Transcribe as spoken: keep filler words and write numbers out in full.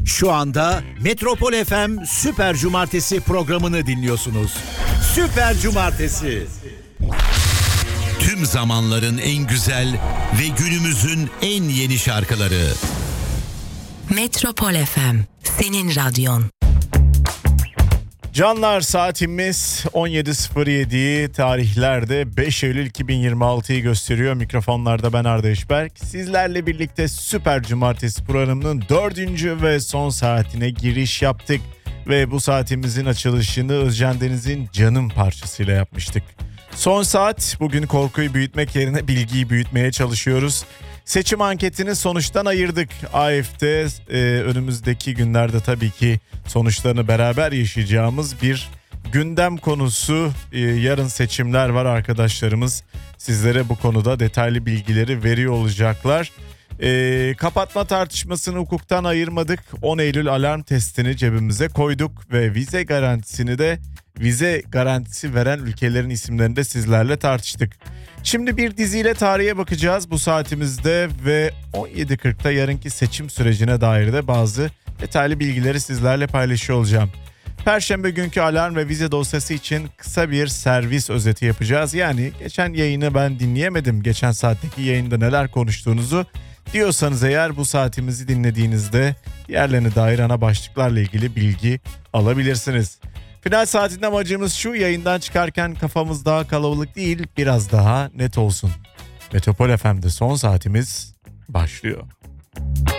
Şu anda Metropol F M Süper Cumartesi programını dinliyorsunuz. Süper Cumartesi. Tüm zamanların en güzel ve günümüzün en yeni şarkıları. Metropol F M, senin radyon. Canlar, saatimiz on yedi sıfır yedi, tarihlerde beş Eylül iki bin yirmi altıyı gösteriyor. Mikrofonlarda ben Arda İşberk. Sizlerle birlikte Süper Cumartesi programının dördüncü ve son saatine giriş yaptık. Ve bu saatimizin açılışını Özcan Deniz'in Canım parçasıyla yapmıştık. Son saat, bugün korkuyu büyütmek yerine bilgiyi büyütmeye çalışıyoruz. Seçim anketini sonuçtan ayırdık. A F D e, önümüzdeki günlerde tabii ki sonuçlarını beraber yaşayacağımız bir gündem konusu. E, yarın seçimler var, arkadaşlarımız sizlere bu konuda detaylı bilgileri veriyor olacaklar. E, kapatma tartışmasını hukuktan ayırmadık. on Eylül alarm testini cebimize koyduk ve vize garantisini de vize garantisi veren ülkelerin isimlerini de sizlerle tartıştık. Şimdi bir diziyle tarihe bakacağız bu saatimizde ve on yedi kırkta yarınki seçim sürecine dair de bazı detaylı bilgileri sizlerle paylaşıyor olacağım. Perşembe günkü alarm ve vize dosyası için kısa bir servis özeti yapacağız. Yani geçen yayını ben dinleyemedim, geçen saatteki yayında neler konuştuğunuzu diyorsanız eğer, bu saatimizi dinlediğinizde diğerlerine dair ana başlıklarla ilgili bilgi alabilirsiniz. Final saatinde amacımız şu: yayından çıkarken kafamız daha kalabalık değil, biraz daha net olsun. Metropol F M'de son saatimiz başlıyor.